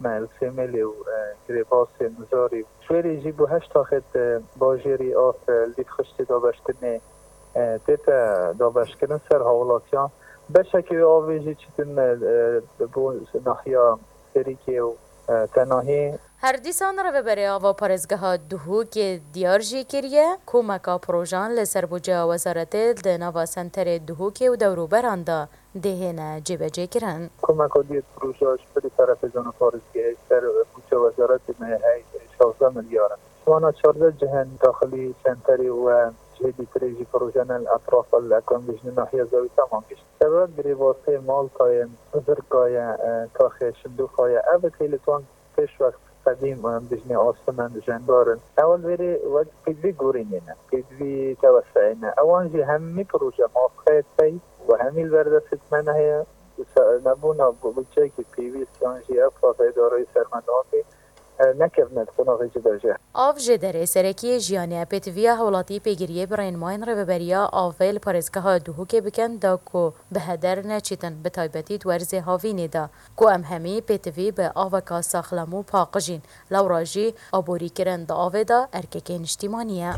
مال سیملی و گریباس مزاری شوری جیبو هشت آخد باجری آف لید خشتی دابشکنه تیتا دابشکنه سر حولاتیان بشکی آویجی چیتن بو ناحیا تریکی و تناهی هر دیسان رو ببری آوا پارزگاه دهو که دیار جی کریه کومکا پروژان لسر بوجه وزارت دناوا سنتر دهو که و دورو برانده دهنه جیبه جی کرن. کومکا دید پروژاش بری طرف زن پارزگاه سر بوجه وزارت مهی 16 میلیارد. وانا 14 جهن داخلی سنتری و جهدی تریجی پروژان الاطراف الاکانویجن ناحیه زاوی تمام گشت. سبب گریباسه مالتای زرگای تاخ شندوخای او کلیتوان پیش وقت قدیم بجنی آسمان جنگارن اول بری وقت پیدوی گورینینه پیدوی توسعینه اوانجی همی پروژه موافقه تی و همی الورده ستمنه هیا نبونا بچه که پیوی سیانجی افراط اداره سرمدافی نکردند قناغی جداجه آف جدره سرکی جیانی پیتویا حولاتی پیگیریه برین ماین رو ببریا آفیل پارزگاه دوهو که بکن دا کو به هدر نچیتن به تایبتی دورز هاوینی دا کو ام همی پیتوی به آوکا ساخلمو پاقجین لوراجی آبوری کرن دا آوه دا ارککین اجتیمانیه.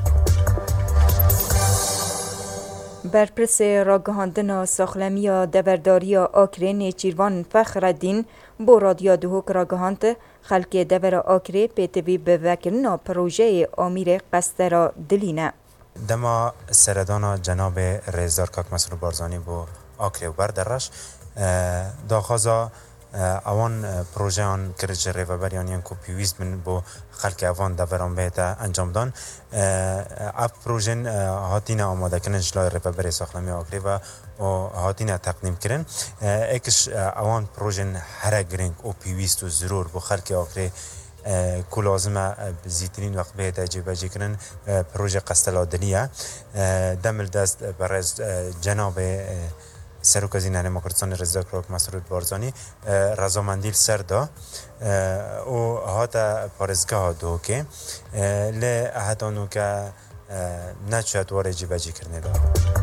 برپرس راگهاندن ساخلمی دبرداری آکره نیچیروان فخردین با رادیو دهوک راگهاند خلق دبر آکره پیتوی به وکرنا پروژه امیر قصدر دلینه. دما سردانا جناب رئیسدار کاک مسعود بارزانی با آکره و بردرش داخازا اوان پروژه آن کرج ریوبریان یان کو پیویست من با خلق اوان دوران بهت انجام دان اپ پروژه هاتین آماده کنن جلوی ریوبری ساخلمی آکری و هاتین تقدیم کرن اکش اوان پروژه هر گرینگ او پیویست و ضرور با خلق آکری کو لازمه زیترین وقت بهت جیبه کنن پروژه قستلادنیه دمل دست برای جناب سروک از این هنه مکرستان رزدار کاک مسعود بارزانی رضامندی سر دا و هاتا پارزگاه دو که لی احدانو که نچوید واره جیبه جی کرنه دا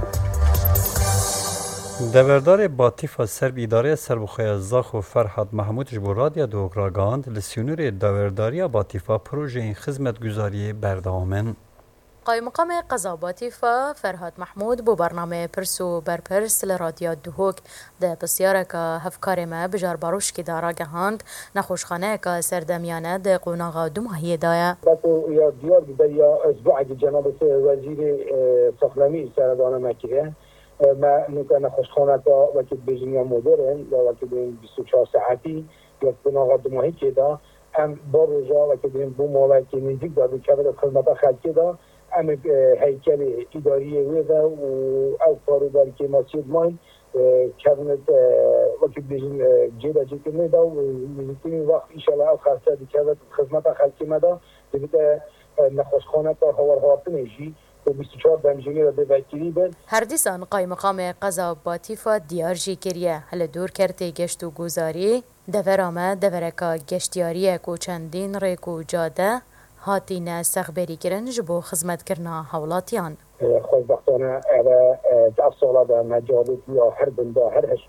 دبردار باطیفا سرب اداره سربخوی زاخو فرحات محمود جبو رادیا دوگراگاند لسیونور دبرداری باطیفا پروژه خدمتگزاری بردامن قایمقام قضاباتی فرهاد محمود بو برنامه پرسو برپرس لرادیو دهوک ده بسیاره که هفکار ما بجار باروش که دارا گهاند نخوشخانه که سردمیانه ده قوناغا دو ماهی دایا بطو یا دیار بده یا اسبوع جناب وزیر ساخلمی سردانه مکیه ما نوکا نخوشخانه که وقتی بجنیا مدرن یا وقتی 24 ساعتی یا قوناغا دو ماهی که دا هم با روژا وقتی بو ماوی که نزدیک دادو که خدمت خلقی دا ام هیکل اداری ویدا و او کاروداری که مسجد ماین کابینت وقتی بیشتر جیدا جیکن میدا و می‌تونی وقت ایشالا او خاصه دیگر خدمت خالصی مدا دیگه نخوشخانه تا هوار میشی و 24 دمجگی را ببکری بند. هر دیسان قای مقام قضاباتی دیار جی کریه هل دور کرده گشت و گذاری دورامه دورکا گشتیاری کوچندین ریکو جاده هاتین سخبری کرن جبو خدمت کرنا حولاتیان. خوشبختانه تفصیلات مجالات یا هر بنده هر 8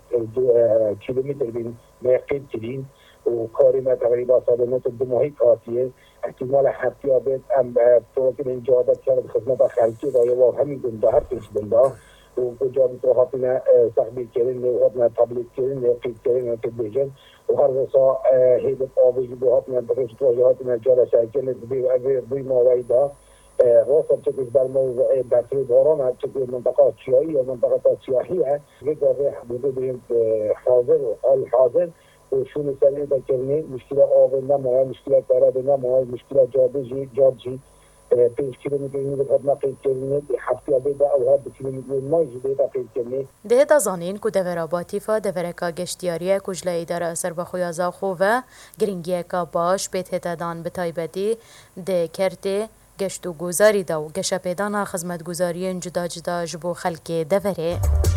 کیلومتر بین مقید ترین و کاری ما تقریبا سالمت 2 ماهی کافیه احتمال حتیابت هم توقع این جادت کرد خدمت خلقی دایه و همین بنده هر پیش بنده و جادت رو هاتین سخبری کرن و هاتین تبلیغ کرن مقید کرن و تبلیغن و هر وسا هیدت آبی با هاتین برشت واجهاتین جالس کرن بی ماویدا راست چکش در موضوع بطری داران هست چکش منطقه سیاهی یا منطقه سیاهی هست بگذاره حدود بریم حاضر و حال حاضر و شون سریع بکرنی مشکل آب نمای مشکل تراب نمای مشکل جادجی 5 کیلومتر می‌خواد نقل کنی هفته بعد او 2 کیلومتر مایج بعد نقل کنی ده دازانین کو دوراباتی دورکا گشتیاری کجلا اداره سربخویازا خوه گرینگی کا باش بیت هدان به تایبتی ده کرده گشت و گذاری دا و گشه پیدانا خدمت گذاری جدا جدا جبو خلک دوره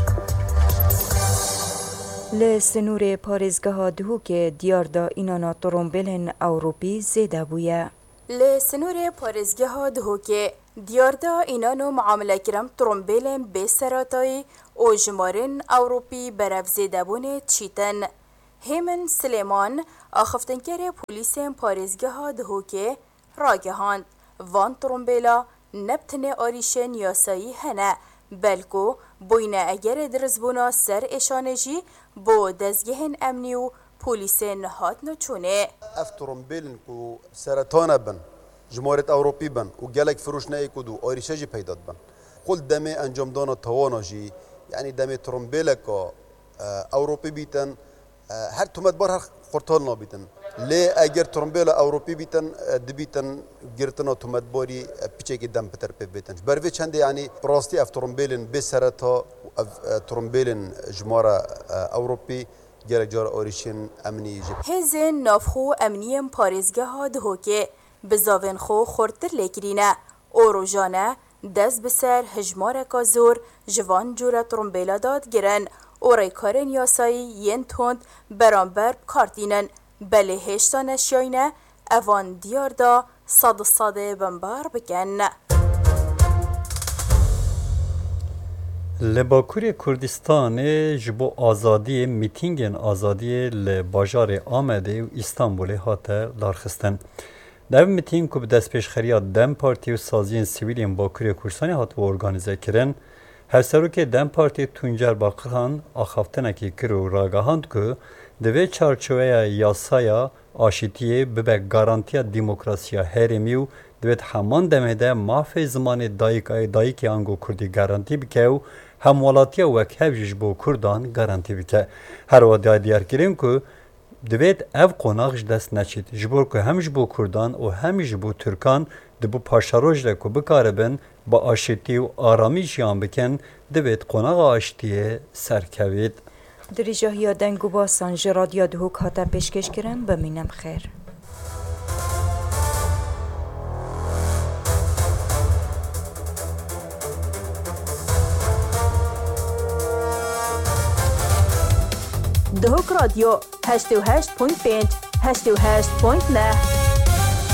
لسنور پارزگاه دهو که دیار دا اینانا ترومبلن اوروپی زیده بویه لسنور پارزگاه دهو که دیار دا اینانو معامله کرم ترومبلن به سراتای او جمارن اوروپی برف زیده بونه چیتن هیمن سلیمان آخفتنگر پولیس پارێزگەها دهۆکێ ڕاگەهاند وان تڕۆمبێلا نەبتنێ ئاریشên یاسایی هەنە بەلکۆ بووینە ئەگەرە درستبوونا سەر ئێشانێژی بۆ دەستگەهێن ئەمنی و پولیسên هاتنە چوونێ ev torombêlin ku seretana bin ji moret Ewropî bin û gelek firûşneyê ku dû arîşe jî peyda dibin xul demê encamdana tawana jî yanî demê torombêleka Ewropî bîtin her tometbar her xurtal nabîtin lê eger torombêla Ewropî bîtin dibîtin girtina tometbarî piçekî dem piter pêv bêtin ji ber vê çendê yanî rastî ev torombêlin bê sereta ev torombêlin ji mara Ewropî gerek cara arîşên emnî jî hêzên navxwe emniyên parêzgeha dihokê bi zavên xwe xurttir lêkirîne û rojane dest bi ser hejmareka zor ji van cûre torombêla da digirin û rêkarên yasayî yên tund beramber bikartînin belê hêşta neşyayîne evan diyar da sadê bembar bikin. Li Bakurê Kurdistanê ji bo azadiyê mîtîngên azadiyê li bajarê Amedê û İstanbulê hate darxistin. Dev mîtîng ku bi destpêşxeriya Dem Partî û saziyên sivîlên Bakurê Kurdistanê hatibû organîze kirin, hevserokê Dem Partî Tuncer Bakırhan axaftinekê kir û ragihand ku di vê çarçoveya yasaya aşîtiyê bibe garantiya demokrasiya herêmî û divêt heman demê de mafê zimanê dayîkê ango Kurdî garantî bike û hemwelatiya wekhev jî ji bo Kurdan garantî bike. Her wadiya diyarkirin ku divêt ev qonak ji dest neçît ji bo ku hem ji bo Kurdan û hem ji bo Türkan di bu paşaroj de ku bikaribin bi aşîtî û aramî jiyan bikin divêt qonağa aşîtiyê serkevît. Dirîjahiya deng û basan ji Radyoya Duhok hate pêşkêşkirin bimînem xêr. Duhok Radyo 88.5 88.9